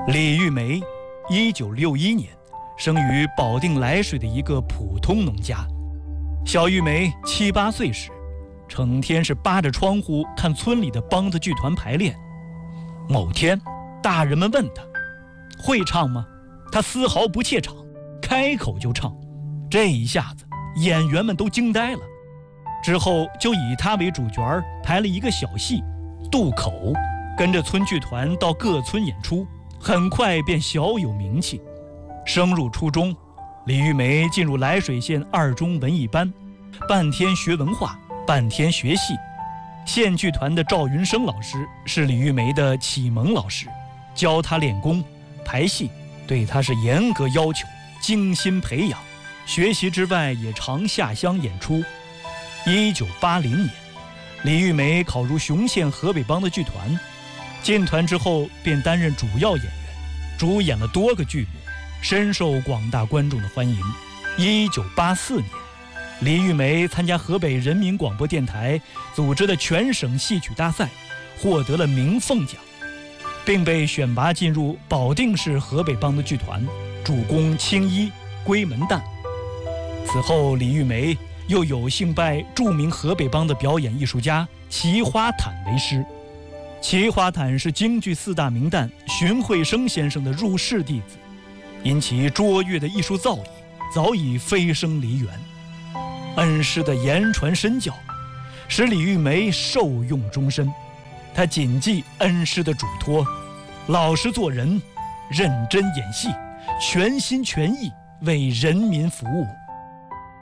李玉梅，1961年生于保定涞水的一个普通农家。小玉梅7、8岁时，成天是扒着窗户看村里的梆子剧团排练。某天，大人们问她会唱吗？她丝毫不怯场，开口就唱。这一下子，演员们都惊呆了。之后就以她为主角排了一个小戏《渡口》，跟着村剧团到各村演出，很快便小有名气。升入初中，李玉梅进入涞水县2中文艺班，半天学文化，半天学戏。县剧团的赵云生老师是李玉梅的启蒙老师，教她练功、排戏，对她是严格要求，精心培养。学习之外，也常下乡演出。1980年，李玉梅考入雄县河北梆子剧团，进团之后便担任主要演员，主演了多个剧目，深受广大观众的欢迎。1984年，李玉梅参加河北人民广播电台组织的全省戏曲大赛，获得了明凤奖，并被选拔进入保定市河北梆子剧团，主攻青衣、闺门旦。此后，李玉梅又有幸拜著名河北梆子表演艺术家齐花坦为师。齐花坦是京剧4大名旦荀慧生先生的入室弟子，因其卓越的艺术造诣，早已飞升梨园。恩师的言传身教，使李玉梅受用终身。她谨记恩师的嘱托，老实做人，认真演戏，全心全意为人民服务。